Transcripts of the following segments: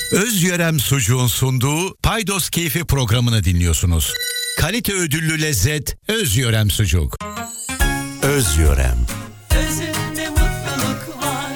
Özyörem Sucuğun sunduğu Paydos Keyfi programını dinliyorsunuz. Kalite ödüllü lezzet Özyörem Sucuk. Özyörem. Özünde mutluluk var.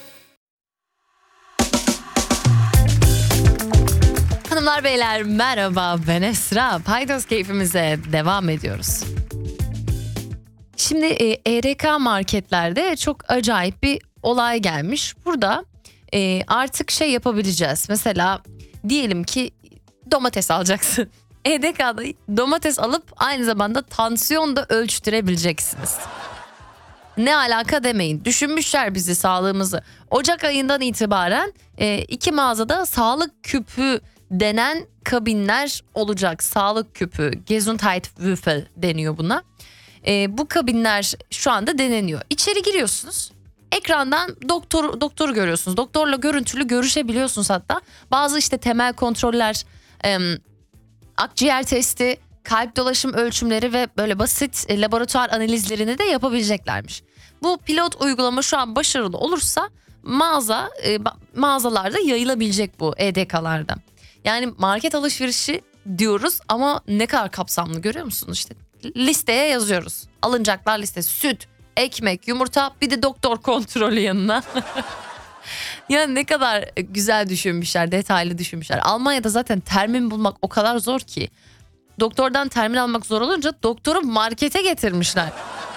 Hanımlar beyler merhaba, ben Esra. Paydos Keyfimize devam ediyoruz. Şimdi ERK marketlerde çok acayip bir olay gelmiş. Burada artık şey yapabileceğiz. Mesela diyelim ki domates alacaksın. EDK'da domates alıp aynı zamanda tansiyon da ölçtürebileceksiniz. Ne alaka demeyin. Düşünmüşler bizi, sağlığımızı. Ocak ayından itibaren iki mağazada sağlık küpü denen kabinler olacak. Sağlık küpü, Gesundheitswürfel deniyor buna. Bu kabinler şu anda deneniyor. İçeri giriyorsunuz. Ekrandan doktoru görüyorsunuz. Doktorla görüntülü görüşebiliyorsunuz hatta. Bazı işte temel kontroller, akciğer testi, kalp dolaşım ölçümleri ve böyle basit laboratuvar analizlerini de yapabileceklermiş. Bu pilot uygulama şu an başarılı olursa mağazalarda yayılabilecek bu EDK'larda. Yani market alışverişi diyoruz ama ne kadar kapsamlı görüyor musunuz? İşte listeye yazıyoruz. Alınacaklar listesi: süt, ekmek, yumurta, bir de doktor kontrolü yanına. Yani ne kadar güzel düşünmüşler, detaylı düşünmüşler. Almanya'da zaten termin bulmak o kadar zor ki. Doktordan termin almak zor olunca doktoru markete getirmişler.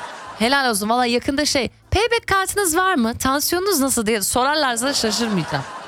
Helal olsun. Valla yakında Payback kartınız var mı? Tansiyonunuz nasıl diye sorarlarsa şaşırmayacağım.